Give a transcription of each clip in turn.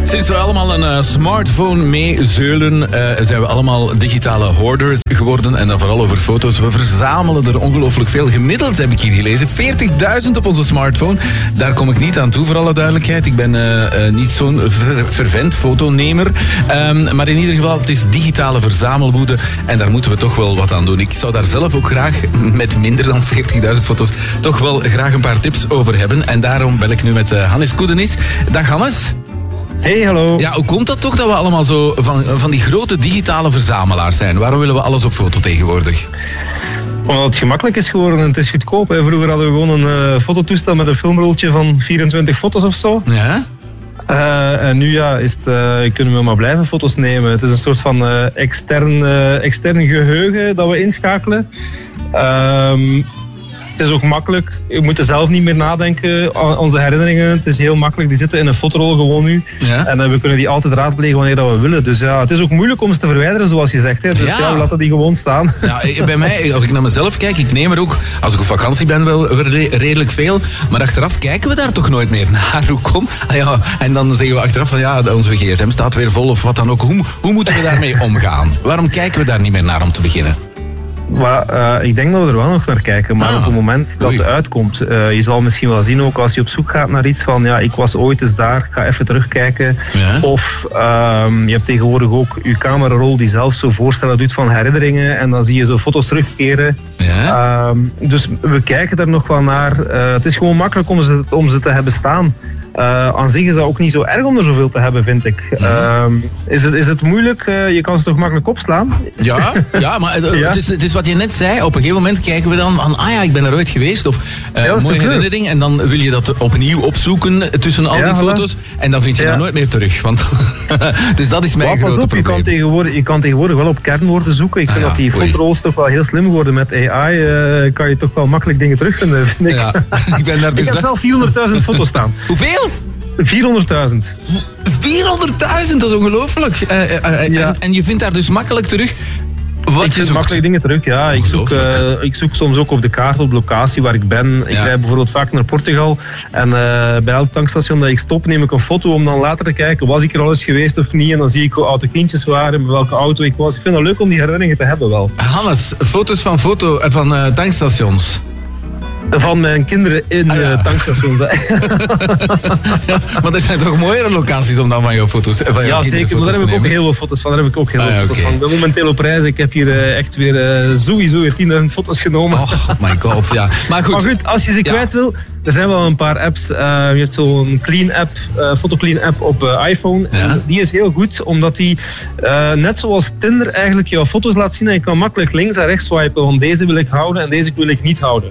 Sinds we allemaal een smartphone meezeulen, zijn we allemaal digitale hoarders geworden. En dan vooral over foto's. We verzamelen er ongelooflijk veel. Gemiddeld heb ik hier gelezen 40.000 op onze smartphone. Daar kom ik niet aan toe, voor alle duidelijkheid. Ik ben niet zo'n fervent fotonemer. Maar in ieder geval, het is digitale verzamelwoede. En daar moeten we toch wel wat aan doen. Ik zou daar zelf ook graag, met minder dan 40.000 foto's, toch wel graag een paar tips over hebben. En daarom bel ik nu met Hannes Koedenis. Dag Hannes. Hey, hallo. Ja, hoe komt dat toch dat we allemaal zo van die grote digitale verzamelaars zijn? Waarom willen we alles op foto tegenwoordig? Omdat het gemakkelijk is geworden en het is goedkoop. Hè. Vroeger hadden we gewoon een fototoestel met een filmrolletje van 24 foto's of zo. Ja? En nu kunnen we maar blijven foto's nemen. Het is een soort van extern geheugen dat we inschakelen. Het is ook makkelijk. Je moet er zelf niet meer nadenken. Onze herinneringen, het is heel makkelijk. Die zitten in een fotorol gewoon nu. Ja. En we kunnen die altijd raadplegen wanneer dat we willen. Dus ja, het is ook moeilijk om ze te verwijderen, zoals je zegt. Hè. Dus ja, we laten die gewoon staan. Ja, bij mij, als ik naar mezelf kijk, ik neem er ook, als ik op vakantie ben, wel redelijk veel. Maar achteraf kijken we daar toch nooit meer naar. Hoe kom? Ja, en dan zeggen we achteraf van ja, onze gsm staat weer vol of wat dan ook. Hoe moeten we daarmee omgaan? Waarom kijken we daar niet meer naar om te beginnen? Maar, ik denk dat we er wel nog naar kijken, maar op het moment dat het uitkomt, je zal misschien wel zien ook als je op zoek gaat naar iets van, ja, ik was ooit eens daar, ik ga even terugkijken. Ja. Of je hebt tegenwoordig ook je camerarol die zelf zo voorstellen doet van herinneringen en dan zie je zo foto's terugkeren. Ja. Dus we kijken daar nog wel naar. Het is gewoon makkelijk om ze te hebben staan. Aan zich is dat ook niet zo erg om er zoveel te hebben, vind ik. Is het moeilijk? Je kan ze toch makkelijk opslaan? Ja, maar het is wat je net zei. Op een gegeven moment kijken we dan van, ik ben er ooit geweest. Of mooie herinnering. En dan wil je dat opnieuw opzoeken tussen al die foto's. En dan vind je dat nooit meer terug. Want dus dat is mijn grote probleem. Je kan tegenwoordig wel op kernwoorden zoeken. Ik vind dat die fotorolls toch wel heel slim worden. Met AI kan je toch wel makkelijk dingen terugvinden, vind ik. Ja, ik ben daar dus ik heb zelf 400.000 foto's staan. Hoeveel? 400.000. 400.000, dat is ongelooflijk. En je vindt daar dus makkelijk terug. Ik vind makkelijk dingen terug, ja. Ik zoek soms ook op de kaart, op de locatie waar ik ben. Ik rijd bijvoorbeeld vaak naar Portugal. En bij elk tankstation dat ik stop, neem ik een foto om dan later te kijken, was ik er al eens geweest of niet? En dan zie ik hoe oud de kindjes waren, met welke auto ik was. Ik vind het leuk om die herinneringen te hebben wel. Hannes, foto's van tankstations. Van mijn kinderen in tankstations. Maar er zijn toch mooiere locaties om dan van jouw foto's van jouw zeker. Maar daar heb ik ook heel veel foto's van. Ik ben momenteel op reis. Ik heb hier echt weer sowieso weer 10.000 foto's genomen. Oh my god, ja. Maar goed, als je ze kwijt wil, er zijn wel een paar apps. Je hebt zo'n Clean app, Photoclean app op iPhone. Ja. En die is heel goed, omdat die net zoals Tinder eigenlijk jouw foto's laat zien en je kan makkelijk links en rechts swipen. Want deze wil ik houden en deze wil ik niet houden.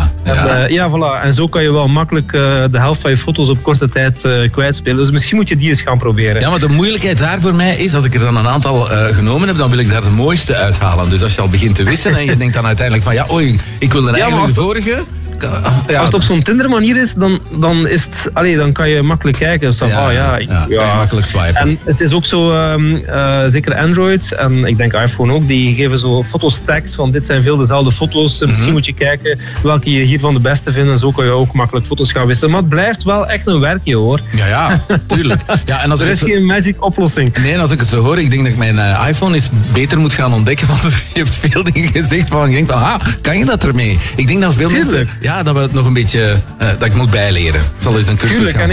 Voilà. En zo kan je wel makkelijk de helft van je foto's op korte tijd kwijtspelen. Dus misschien moet je die eens gaan proberen. Ja, maar de moeilijkheid daar voor mij is, als ik er dan een aantal genomen heb, dan wil ik daar de mooiste uithalen. Dus als je al begint te wissen en je denkt dan uiteindelijk van, ik wil eigenlijk de vorige. Als het op zo'n Tinder manier is, dan is het, dan kan je makkelijk kijken. Dus makkelijk swipen. En het is ook zo, zeker Android en ik denk iPhone ook, die geven zo fotostags van dit zijn veel dezelfde foto's. Misschien moet je kijken welke je hiervan de beste vindt en zo kan je ook makkelijk foto's gaan wisselen. Maar het blijft wel echt een werkje, hoor. Ja, tuurlijk. Ja, en als er is geen magic oplossing. Nee, en als ik het zo hoor, ik denk dat ik mijn iPhone eens beter moet gaan ontdekken, want je hebt veel dingen gezegd van, ik denk van, kan je dat ermee? Ik denk dat veel mensen... Ja, dat we het nog een beetje... dat ik moet bijleren. Ik zal eens een cursus gaan en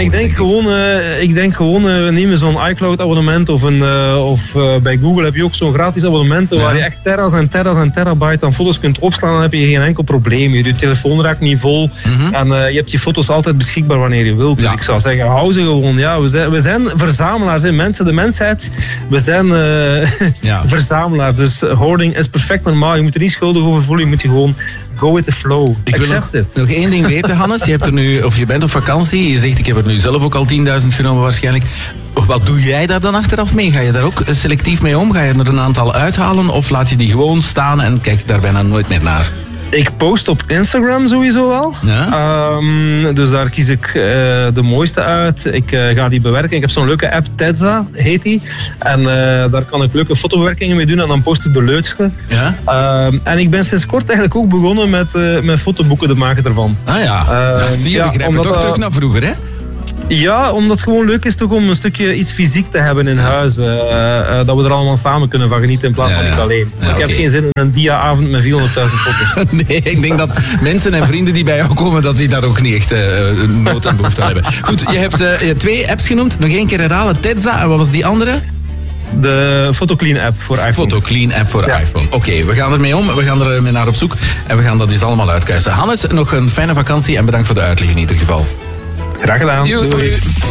ik denk gewoon, neem zo'n iCloud-abonnement of bij Google heb je ook zo'n gratis abonnement waar je echt terras en terras en terabyte aan foto's kunt opslaan. Dan heb je geen enkel probleem. Je telefoon raakt niet vol en je hebt je foto's altijd beschikbaar wanneer je wilt. Dus ik zou zeggen, hou ze gewoon. Ja, we zijn verzamelaars, mensen. De mensheid, we zijn verzamelaars. Dus hoarding is perfect normaal. Je moet er niet schuldig over voelen. Je moet je gewoon go with the flow. Ik wil nog één ding weten, Hannes. Je bent op vakantie. Je zegt, ik heb er nu zelf ook al 10.000 genomen waarschijnlijk. Wat doe jij daar dan achteraf mee? Ga je daar ook selectief mee om? Ga je er een aantal uithalen? Of laat je die gewoon staan en kijk daar bijna nooit meer naar? Ik post op Instagram sowieso wel. Ja? Dus daar kies ik de mooiste uit. Ik ga die bewerken. Ik heb zo'n leuke app, Tedza heet die. En daar kan ik leuke fotobewerkingen mee doen. En dan post ik de leukste. Ja? En ik ben sinds kort eigenlijk ook begonnen met fotoboeken te maken ervan. Zie je, begrijpen toch terug naar vroeger, hè? Ja, omdat het gewoon leuk is toch om een stukje iets fysiek te hebben in huis. Dat we er allemaal samen kunnen van genieten in plaats van niet alleen. Ik heb geen zin in een dia-avond met 400.000 foto's. Nee, ik denk dat mensen en vrienden die bij jou komen, dat die daar ook niet echt nood en behoefte aan hebben. Goed, je hebt 2 apps genoemd. Nog 1 keer herhalen. Tezza, en wat was die andere? De Photoclean app voor iPhone. Photoclean app voor iPhone. Oké, we gaan ermee om. We gaan er mee naar op zoek. En we gaan dat eens allemaal uitkuisen. Hannes, nog een fijne vakantie en bedankt voor de uitleg in ieder geval. Graag gedaan. Doei.